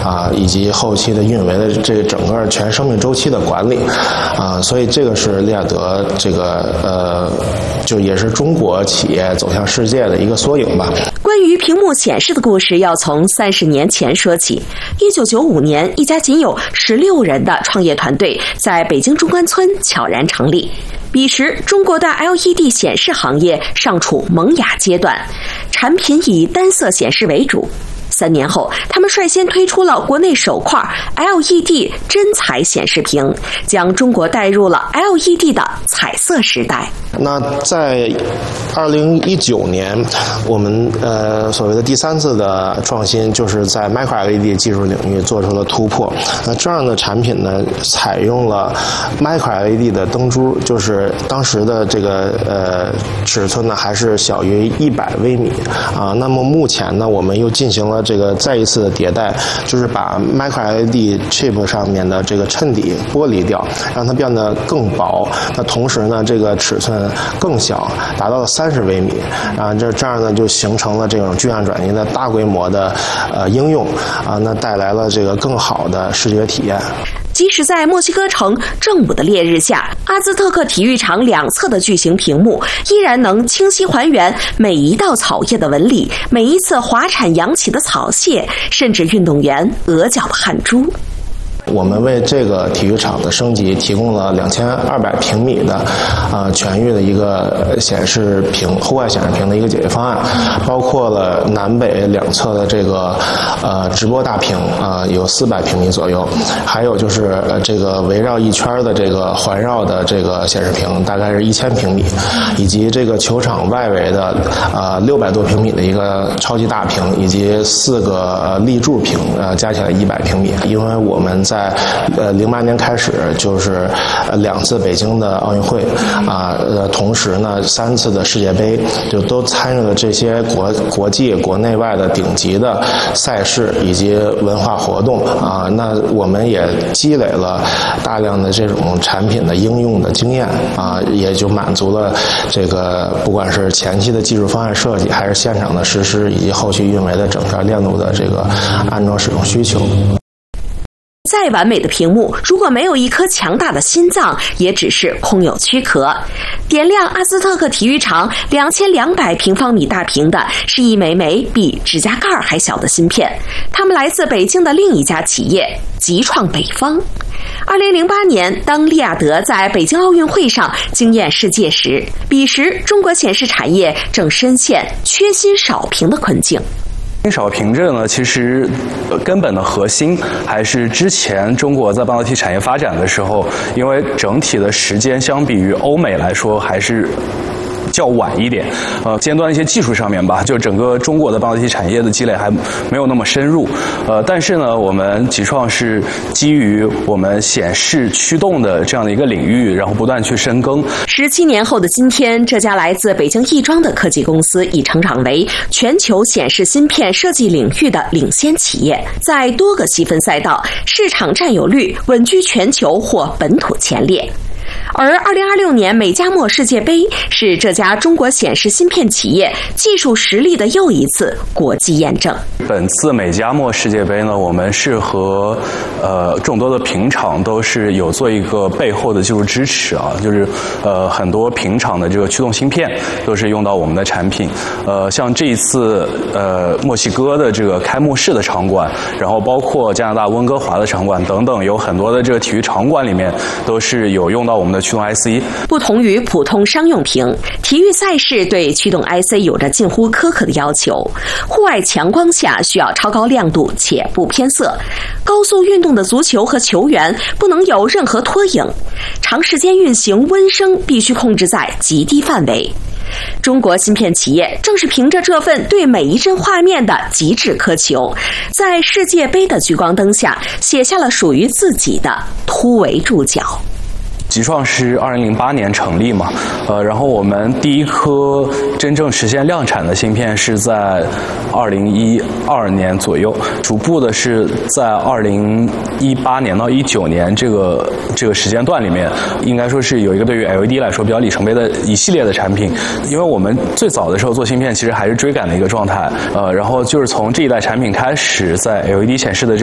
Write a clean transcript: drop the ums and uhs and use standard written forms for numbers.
以及后期的运维的这整个全生命周期的管理所以这个是利亚德这个就也是中国企业走向世界的一个缩影吧。 关于屏幕显示的故事要从30年前说起。1995年，一家仅有16人的创业团队在北京中关村悄然成立。彼时，中国的 LED 显示行业尚处萌芽阶段，产品以单色显示为主。3年后，他们率先推出了国内首块 LED 真彩显示屏，将中国带入了 LED 的彩色时代。 那在2019年，我们所谓的第3次的创新，就是在 Micro LED 技术领域做出了突破。那这样的产品呢，采用了 Micro LED 的灯珠，就是当时的这个尺寸呢还是小于100微米那么目前呢，我们又进行了这个再一次的迭代，就是把 Micro LED chip 上面的这个衬底剥离掉，让它变得更薄。那同时呢，这个尺寸更小，达到了30微米这样呢就形成了这种巨暗转移的大规模的应用那带来了这个更好的视觉体验。 即使在墨西哥城正午的烈日下，阿兹特克体育场两侧的巨型屏幕依然能清晰还原每一道草叶的纹理，每一次滑铲扬起的草屑，甚至运动员额角的汗珠。 我们为这个体育场的升级提供了2200平米的全域的一个显示屏，户外显示屏的一个解决方案，包括了南北两侧的这个直播大屏有400平米左右，还有就是这个围绕一圈的这个环绕的这个显示屏大概是1000平米，以及这个球场外围的600多平米的一个超级大屏，以及4个立柱屏加起来100平米。因为我们在08年开始就是2次北京的奥运会同时呢3次的世界杯，就都参与了这些国际国内外的顶级的赛事以及文化活动那我们也积累了大量的这种产品的应用的经验也就满足了这个不管是前期的技术方案设计，还是现场的实施，以及后续运维的整个链路的这个安装使用需求。 再完美的屏幕，如果没有一颗强大的心脏，也只是空有躯壳。点亮阿兹特克体育场2200平方米大屏的是一枚枚比指甲盖还小的芯片，它们来自北京的另一家企业极创北方。2008年，当利亚德在北京奥运会上惊艳世界时，彼时中国显示产业正深陷缺芯少屏的困境。 少屏这个呢，其实根本的核心还是之前中国在半导体产业发展的时候，因为整体的时间相比于欧美来说还是较晚一点，尖端一些技术上面吧，就整个中国的半导体产业的积累还没有那么深入，但是呢，我们极创是基于我们显示驱动的这样的一个领域，然后不断去深耕。 17年后的今天，这家来自北京亦庄的科技公司已成长为全球显示芯片设计领域的领先企业，在多个细分赛道市场占有率稳居全球或本土前列。而2026年美加墨世界杯是这家中国显示芯片企业技术实力的又一次国际验证。 本次美加墨世界杯呢，我们是和众多的屏厂都是有做一个背后的技术支持就是很多屏厂的这个驱动芯片都是用到我们的产品。像这一次墨西哥的这个开幕式的场馆，然后包括加拿大温哥华的场馆等等，有很多的这个体育场馆里面都是有用到我们的驱动 IC。 不同于普通商用屏，体育赛事对驱动 IC 有着近乎苛刻的要求。户外强光下需要超高亮度且不偏色，高速运动的足球和球员不能有任何拖影，长时间运行温升必须控制在极低范围。中国芯片企业正是凭着这份对每一帧画面的极致苛求，在世界杯的聚光灯下写下了属于自己的突围注脚。 极创是2008年成立嘛，然后我们第一颗真正实现量产的芯片是在2012年左右，逐步的是在2018年到19年这个时间段里面，应该说是有一个对于 LED 来说比较里程碑的一系列的产品。因为我们最早的时候做芯片其实还是追赶的一个状态，然后就是从这一代产品开始，在 LED 显示的